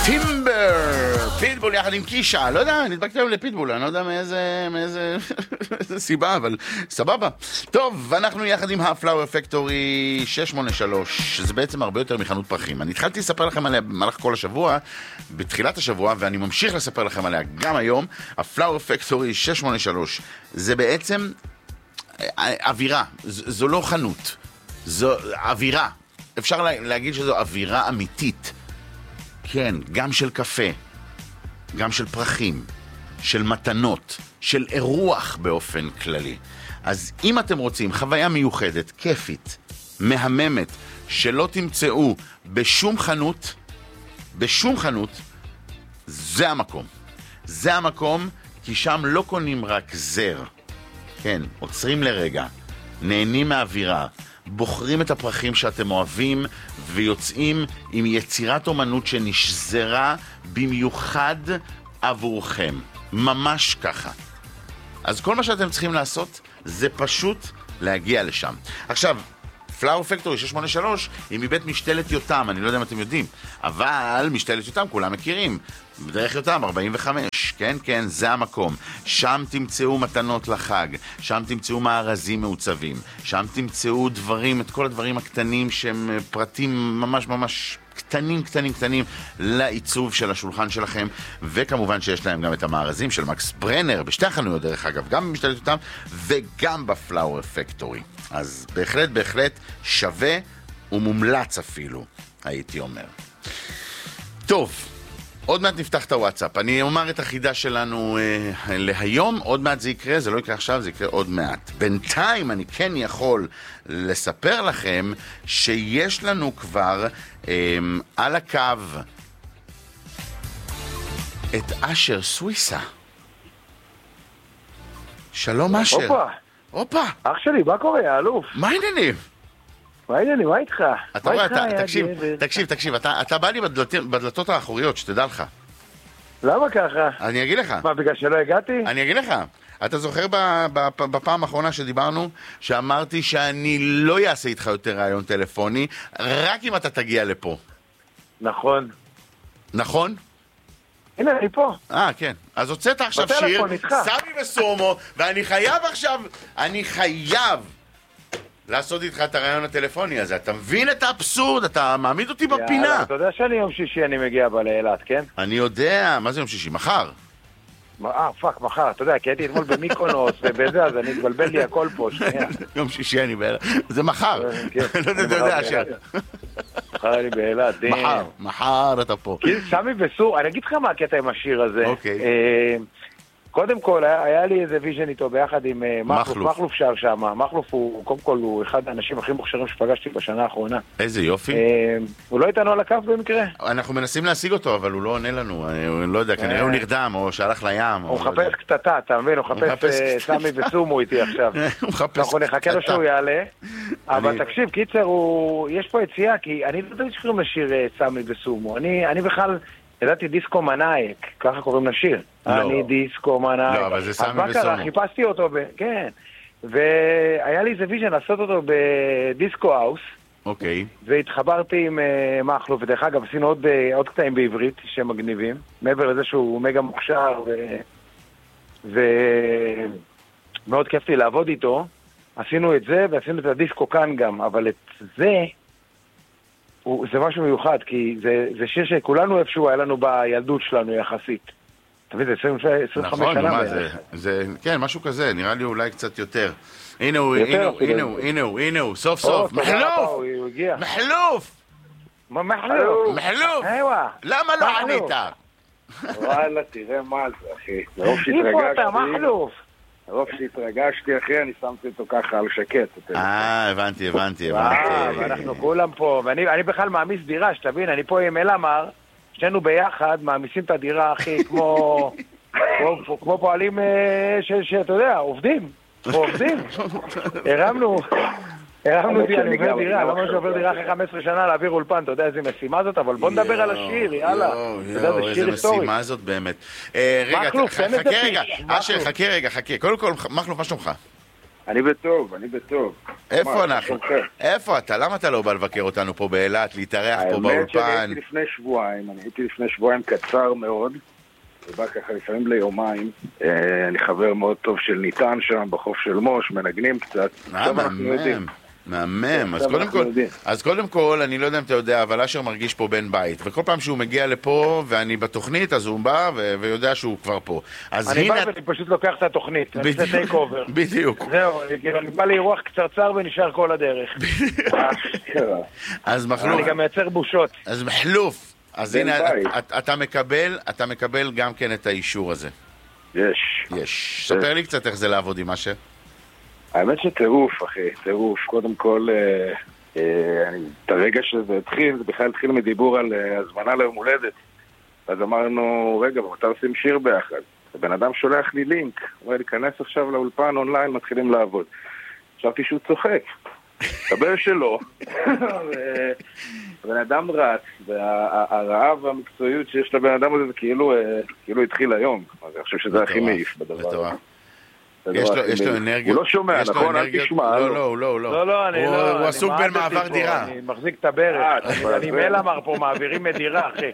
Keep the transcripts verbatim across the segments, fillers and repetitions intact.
טימבר, פיטבול יחד עם קישה, לא יודע, נדבקתי היום לפיטבול, אני לא יודע מאיזה, מאיזה סיבה, אבל סבבה. טוב, ואנחנו יחד עם הפלאואר פקטורי שש שמונה שלוש, שזה בעצם הרבה יותר מחנות פרחים. אני התחלתי לספר לכם עליה במהלך כל השבוע, בתחילת השבוע, ואני ממשיך לספר לכם עליה גם היום. הפלאואר פקטורי שש שמונה שלוש, זה בעצם אווירה, זו לא חנות, זו אווירה. אפשר להגיד שזו אווירה אמיתית. כן, גם של קפה, גם של פרחים, של מתנות, של אירוח באופן כללי. אז אם אתם רוצים חוויה מיוחדת, כיפית, מהממת, שלא תמצאו בשום חנות, בשום חנות, זה המקום. זה המקום, כי שם לא קונים רק זר. כן, עוצרים לרגע, נהנים מהאווירה, בוחרים את הפרחים שאתם אוהבים ויוצאים עם יצירת אומנות שנשזרה במיוחד עבורכם. ממש ככה. אז כל מה שאתם צריכים לעשות זה פשוט להגיע לשם. עכשיו, פלאואר פקטורי שש שמונה שלוש היא מבית משתלת יותם, אני לא יודע אם אתם יודעים, אבל משתלת יותם כולם מכירים. בדרך יותם ארבעים וחמש, כן כן, זה המקום. שם תמצאו מתנות לחג, שם תמצאו מארזים מעוצבים, שם תמצאו דברים, את כל הדברים הקטנים שהם פרטים ממש ממש קטנים קטנים קטנים לעיצוב של השולחן שלכם, וכמובן שיש להם גם את המארזים של מקס ברנר בשתי החנויות דרך אגב, גם במשתלת יותם וגם בפלאואר פקטורי. אז בהחלט בהחלט שווה ומומלץ אפילו, הייתי אומר. טוב, עוד מעט נפתח את הוואטסאפ. אני אומר את החידה שלנו אה, להיום, עוד מעט זה יקרה, זה לא יקרה עכשיו, זה יקרה עוד מעט. בינתיים אני כן יכול לספר לכם שיש לנו כבר אה, על הקו את אשר סוויסה. שלום אשר. אופה. אופה. אח שלי, מה קורה, האלוף? מה העניינים? מה העניינים, מה איתך? אתה רואה, תקשיב, תקשיב, תקשיב, אתה בא לי בדלתות האחוריות, שתדע לך. למה ככה? אני אגיד לך. מה, בגלל שלא הגעתי? אני אגיד לך. אתה זוכר בפעם האחרונה שדיברנו, שאמרתי שאני לא אעשה איתך יותר רעיון טלפוני, רק אם אתה תגיע לפה. נכון. נכון? הנה, אני פה. אה, כן. אז הוצאת עכשיו שיר, סמי וסומו, ואני חייב עכשיו, אני חייב לעשות איתך את הרעיון הטלפוני הזה. אתה מבין את האבסורד? אתה מעמיד אותי בפינה. אתה יודע שאני יום שישי אני מגיע בה לאילת, כן? אני יודע. מה זה יום שישי? מחר? אה, פאק, מחר. אתה יודע, כי הייתי אתמול במיקונוס ובזה, אז אני התבלבל לי הכל פה. יום שישי אני באילת. זה מחר. לא יודע, אתה יודע, אשר. מחר אני באילת. מחר, מחר אתה פה. סמי וסור, אני אגיד לך מה הקטע עם השיר הזה. אוקיי. קודם כל, היה לי איזה ויז'ן איתו ביחד עם מחלוף, מחלוף שר שם. מחלוף הוא, קודם כל, הוא אחד האנשים הכי מוכשרים שפגשתי בשנה האחרונה. איזה יופי. הוא לא איתנו על הקו במקרה? אנחנו מנסים להשיג אותו, אבל הוא לא עונה לנו. אני לא יודע, כנראה הוא נרדם, או שהלך לים. הוא מחפש קטטה, אתה מבין? הוא מחפש סמי וסומו איתי עכשיו. הוא מחפש קטטה. אנחנו נחכה לו שהוא יעלה. אבל תקשיב, קיצר, יש פה יציאה, כי אני לא יודע שקוראים לשיר סמי וסומו. אני בכלל... ידעתי דיסקו מנאייק, ככה קוראים לשיר. לא. אני דיסקו מנאייק. לא, אבל זה סמי וסומו. אז מה קרה? חיפשתי אותו, ב... כן. והיה לי איזה ויז'ן לעשות אותו בדיסקו האוס. אוקיי. והתחברתי עם uh, מחלוף, ודרך אגב, עשינו עוד, uh, עוד קטעים בעברית שהם מגניבים. מעבר לזה שהוא מגה מוכשר, ו... ומאוד כיף לי לעבוד איתו. עשינו את זה, ועשינו את הדיסקו כאן גם, אבל את זה... הוא, זה משהו מיוחד, כי זה, זה שיר שכולנו איפשהו היה לנו בילדות שלנו יחסית. אתה מבין, זה עשרים וחמש נכון, שנה. מה, זה, זה, כן, משהו כזה, נראה לי אולי קצת יותר. הנה הוא, הנה הוא, הנה הוא, הנה הוא, הנה הוא, סוף סוף. מחלוף! מחלוף! מה מחלוף? מחלוף! למה לא ענית? וואלה, תראה מה זה, אחי. איפה אתה, מחלוף? הרוב שהתרגשתי, אחי, אני שמתי אותו ככה על שקט. אה, הבנתי, הבנתי, הבנתי. ואנחנו כולם פה, ואני בכלל מעמיס דירה, שתבין, אני פה עם אלמר, שנינו ביחד מעמיסים את הדירה, אחי, כמו פועלים שאתה יודע, עובדים, עובדים. הרמנו, הרמנו דירה, אני עובר דירה, לא משהו עובר דירה אחרי חמש עשרה שנה להעביר אולפן, אתה יודע איזה משימה זאת, אבל בוא נדבר על השיר, יאללה. יואו, איזה משימה זאת באמת. רגע, חכה רגע, אשר, חכה רגע, חכה. קודם כל, מחלוף, מה שלומך? אני בטוב, אני בטוב. איפה אנחנו? איפה אתה? למה אתה לא בא לבקר אותנו פה באילת, להתארח פה באולפן? האמת שאני הייתי לפני שבועיים, אני הייתי לפני שבועיים קצר מאוד, ובא ככה לפעמים ליומיים. אני חבר מאוד טוב של ניתן שם, בחוף של מוש, מנגנים קצת. אה, מהמם. מהמם, אז קודם כל, אז קודם כל, אני לא יודע אם אתה יודע, אבל אשר מרגיש פה בן בית, וכל פעם שהוא מגיע לפה, ואני בתוכנית, אז הוא בא, ויודע שהוא כבר פה. אני בא ואני פשוט לוקח את התוכנית, אני עושה טייק אובר. בדיוק. זהו, אני בא לאירוח קצרצר ונשאר כל הדרך. אז מחלוף. אני גם מייצר בושות. אז מחלוף. אז הנה, אתה מקבל, אתה מקבל גם כן את האישור הזה. יש. יש. ספר לי קצת איך זה לעבוד עם אשר. האמת שטירוף, אחי, טירוף. קודם כל, אה, אה, אני, את הרגע שזה התחיל, זה בכלל התחיל מדיבור על אה, הזמנה ליום הולדת. אז אמרנו, רגע, מתי עושים שיר ביחד? הבן אדם שולח לי לינק, הוא אומר לי, כנס עכשיו לאולפן אונליין, מתחילים לעבוד. חשבתי שהוא צוחק. דבר שלא. הבן אדם רץ, והרעב והמקצועיות שיש לבן אדם הזה, זה כאילו, אה, כאילו התחיל היום. אז אני חושב שזה הכי מעיף בדבר. יש לו אנרגיות. הוא לא שומע, נכון? אל תשמע. לא, לא, לא, לא. לא, לא, אני לא. הוא עסוק בין מעבר דירה. אני מחזיק את הברך. אני מל אמר פה, מעבירים מדירה, אחי.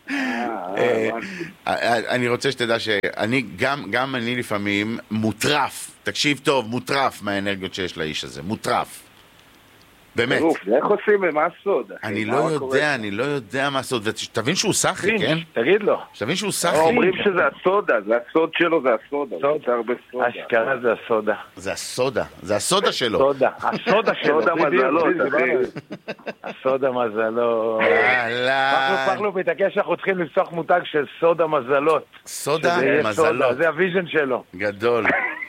אני רוצה שתדע שאני, גם אני לפעמים מוטרף, תקשיב טוב, מוטרף מהאנרגיות שיש לאיש הזה. מוטרף. באמת. איך עושים? מה הסוד? אני לא יודע, אני לא יודע מה הסוד. ותבין שהוא סחי, כן? תגיד לו. תבין שהוא סחי. אומרים שזה הסודה, זה הסוד שלו, זה הסודה. אשכרה זה הסודה. זה הסודה, זה הסודה שלו. סודה, הסודה שלו. סודה מזלות, אחי. הסודה מזלות. יאללה. פחלוף מתעקש שאנחנו צריכים לפתוח מותג של סודה מזלות. סודה מזלות. זה הוויז'ן שלו. גדול.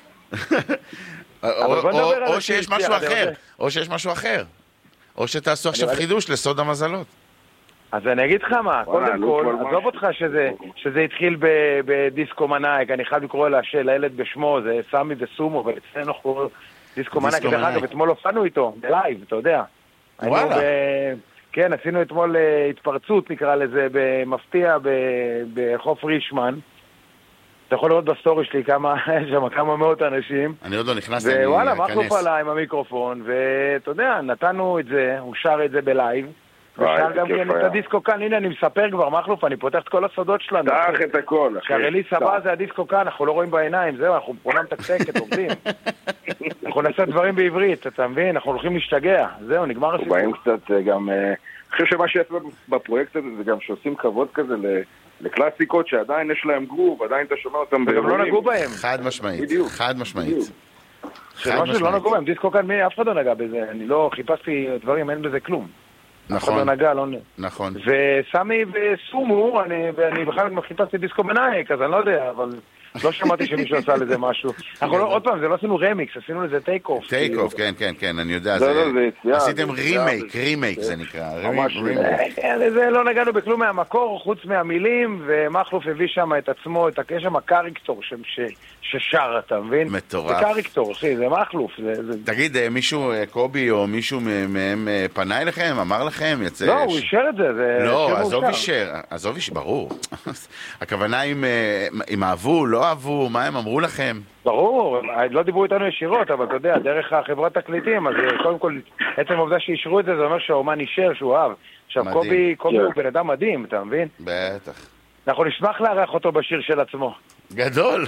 או שיש משהו אחר, או שיש משהו אחר, או שתעשו עכשיו חידוש לסוד המזלות. אז אני אגיד לך מה, קודם כל, עזוב אותך שזה התחיל בדיסקו מנאייק, אני חייב לקרוא לילד בשמו, זה סמי וסומו, ואצלנו קוראים דיסקו מנאייק, דרך אגב, אתמול הופענו איתו, בלייב, אתה יודע. וואלה. כן, עשינו אתמול התפרצות, נקרא לזה, במפתיע בחוף רישמן. אתה יכול לראות בסטורי שלי כמה, שם כמה מאות אנשים. אני עוד לא נכנס, אני אכנס. ווואלה, מחלוף עלה עם המיקרופון, ואתה יודע, נתנו את זה, הוא שר את זה בלייב, ושר גם כן את הדיסקו כאן, הנה אני מספר כבר, מחלוף, אני פותח את כל הסודות שלנו. תח את הכל, אחי. שהרליס הבא זה הדיסקו כאן, אנחנו לא רואים בעיניים, זהו, אנחנו פונה מתקתקת, עובדים. אנחנו נעשה דברים בעברית, אתה מבין? אנחנו הולכים להשתגע, זהו, נגמר הסיפור. באים קצת גם, אני חושב שמה שיפה בפרויקט הזה זה גם שעושים כבוד כזה לקלאסיקות שעדיין יש להם גרוב, עדיין אתה שומע אותם וגם לא נגעו בהם. חד משמעית, חד משמעית. שלא שלא נגעו בהם, דיסקו כאן, אף אחד לא נגע בזה, אני לא חיפשתי דברים, אין בזה כלום. נכון. אף אחד לא נגע, לא... נכון. וסמי וסומו, ואני בכלל חיפשתי דיסקו מנאייק, אז אני לא יודע, אבל... לא שמעתי שמישהו עשה לזה משהו. אנחנו לא, עוד פעם, זה לא עשינו רמיקס, עשינו לזה טייק אוף. טייק אוף, כן, כן, כן, אני יודע. עשיתם רימייק, רימייק זה נקרא. ממש רימייק. זה לא נגענו בכלום מהמקור, חוץ מהמילים, ומחלוף הביא שם את עצמו, יש שם קריקטור ששר, אתה מבין? מטורף. זה קריקטור, אחי, זה מחלוף. תגיד, מישהו, קובי או מישהו מהם פנה אליכם, אמר לכם? לא, הוא אישר את זה. לא, עזוב אישר, עזוב אישר, ברור. הכוונה אם אהבו, לא אהבו, מה הם אמרו לכם? ברור, לא דיברו איתנו ישירות, אבל אתה יודע, דרך החברת תקליטים, אז קודם כל, עצם העובדה שאישרו את זה, זה אומר שהאומן אישר, שהוא אהב. עכשיו, קובי, קובי הוא בן אדם מדהים, אתה מבין? בטח. אנחנו נשמח לארח אותו בשיר של עצמו. גדול.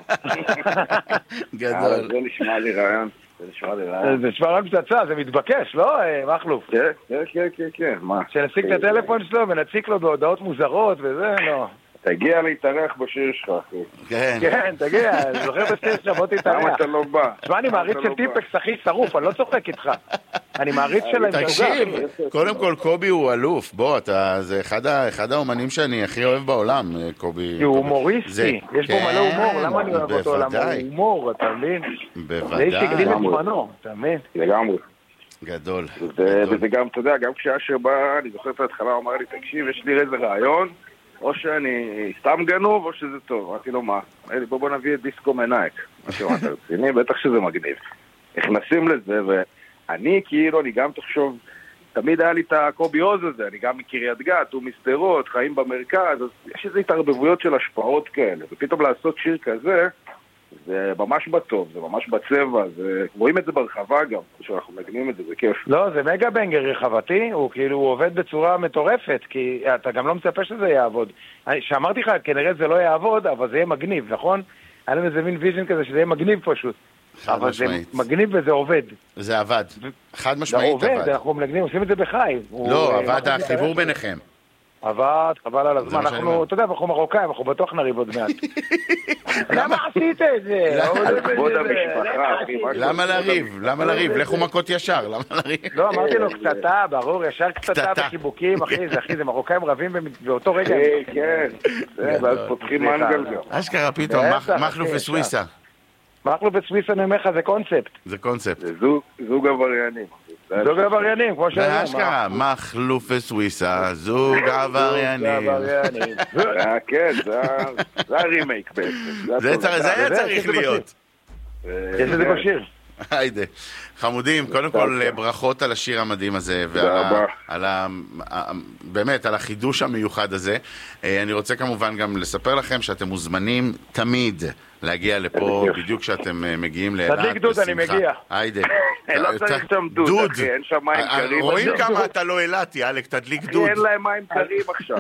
גדול. זה נשמע לי רעיון. זה נשמע לי רעיון. זה נשמע רק פצצה, זה מתבקש, לא, מחלוף? כן, כן, כן, כן, מה? שנציג את הטלפון שלו ונציג לו בהודעות מוזרות וזה, לא. תגיע להתארח בשיר שלך, אחי. כן. כן, תגיע, אני זוכר בשיר שלך, בוא תתארח. למה אתה לא בא? תשמע, אני מעריץ של טיפקס, הכי שרוף, אני לא צוחק איתך. אני מעריץ שלהם שוגע. תקשיב, קודם כל קובי הוא אלוף, בוא, אתה, זה אחד האומנים שאני הכי אוהב בעולם, קובי. הוא הומוריסטי, יש בו מלא הומור, למה אני אוהב אותו? למה הוא הומור, אתה מבין? בוודאי. זה איש שהקדים את זמנו, אתה מבין? לגמרי. גדול. וזה גם, אתה יודע, גם כשאשר בא, אני זוכר את ההתחלה, הוא אמר לי, תקשיב, יש לי איזה רעיון, או שאני סתם גנוב, או שזה טוב. אמרתי לו, מה? אמרתי לי, בוא בוא נביא את דיסקו מנאייק. מה שאומרת, רציני, בטח שזה מגניב. נכנסים לזה, ואני כאילו, אני גם תחשוב, תמיד היה לי את הקובי עוז הזה, אני גם מקריית גת, הוא מסדרות, חיים במרכז, אז יש איזה התערבבויות של השפעות כאלה, ופתאום לעשות שיר כזה, זה ממש בטוב, זה ממש בצבע, זה... רואים את זה ברחבה גם, כשאנחנו מגנים את זה, זה כיף. לא, זה מגה בנגר רחבתי, הוא כאילו הוא עובד בצורה מטורפת, כי אתה גם לא מצפה שזה יעבוד. שאמרתי לך, כנראה זה לא יעבוד, אבל זה יהיה מגניב, נכון? היה להם איזה מין ויז'ן כזה שזה יהיה מגניב פשוט. אבל משמעית. זה מגניב וזה עובד. זה עבד. חד זה משמעית עובד, עבד. אנחנו מנגנים, עושים את זה בחי. לא, עבד החיבור ביניכם. עבד, חבל על הזמן. מה שאני אומר. אנחנו, אתה יודע, אנחנו מרוקאים, אנחנו בטוח נריב עוד מעט. למה עשית את זה? על כבוד המשפחה, אחי. מה למה זה? לריב? למה לריב? לכו מכות ישר, למה לריב? לא, אמרתי לו קצתה, ברור, ישר קצתה קצתה. בחיבוקים, אחי, זה אחי, זה מרוקאים רבים באותו רגע. כן, כן. זה, ואז פותחים מנגל גם. אשכרה פתאום, בטח, מח- אחי, מחלוף אפשר. וסוויסה. מכלוף וסוויסה, אני אומר לך, זה קונספט. זה קונספט. זה זוג- זוג עבריינים. זוג עבריינים, כמו שאני זה אומר. אשכרה, מחלוף וסוויסה, זוג עבריינים. עבריינים. אה, כן, זה ה- זה הרימייק בעצם. זה הטוב. צר- זה היה זה, צריך זה להיות. אה, יש לזה כן. בשיר. היידה. חמודים, קודם כל ברכות על השיר המדהים הזה, ועל תודה ה- רבה. על ה- ה- באמת, על החידוש המיוחד הזה. אה, אני רוצה כמובן גם לספר לכם שאתם מוזמנים תמיד להגיע לפה, איזה כיף. בדיוק כשאתם אה, מגיעים לאילת. תדליק דוד, אני בשמחה. מגיע. היידה. לא אתה- צריך שם דוד, אחי, אין שם מים אה, קרים. רואים אחי, כמה אתה לא אילתי, אלק, תדליק אחי, דוד. אין להם מים קרים עכשיו.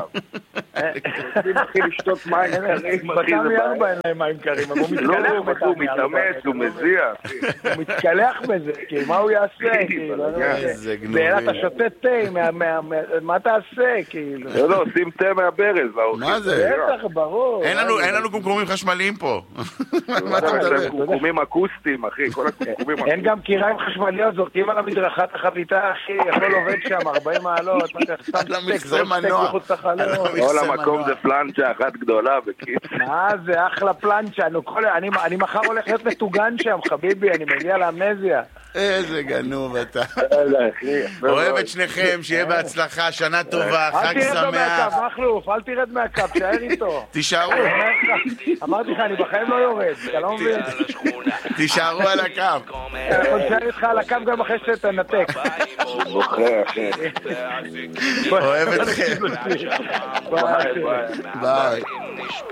רוצים אחי לשתות מים קרים, אחי, בתמי זה ארבע בעיה. אין להם מים קרים, אבל הוא לא, מתקלח הוא בתמי ארבע. מתאמץ, הוא מזיע, אחי. הוא מתקלח בזה, כי מה הוא יעשה? כאילו, לא יודע. איזה גנובים. באילת אתה שותה תה, מה- מה- מה- מה תעשה? כאילו. לא, לא, שים תה מהברז לאורחים. מה זה? בטח, ברור. אין לנו, אין לנו קומקומים חשמליים פה. מה אתה יש מדבר? להם קומקומים אקוסטיים, אחי, כל הקומקומים אין אקוסטיים. גם קיריים חשמליות, זורקים על המדרכה את החביתה, אחי, הכל עובד שם, ארבעים מעלות, מה ככה, סתם על סטייק, המכסה זורק סטייק מנוע. מחוץ על לחלון. המכסה. כל המקום מנוע. זה פלנצ'ה אחת גדולה, בקיצור. מה זה, אחלה פלנצ'ה, נו, כל- אני אני מחר הולך להיות מטוגן שם, חביבי, אני מגיע לאמנזיה. איזה גנוב אתה. יאללה, אחי. אוהב את שניכם, שיהיה בהצלחה, שנה טובה, אל חג תרד לו שמח. מהקו, מחלוף, אל תרד מהקו, תשאר איתו. תישארו, אני אומר לך, אמרתי לך, אני בחיים לא יורד, אתה לא מבין? תישארו על הקו. אני יכול להישאר איתך על הקו גם אחרי שתנתק. בוחר, אחי. אוהב אתכם. ביי. ביי, ביי. ביי.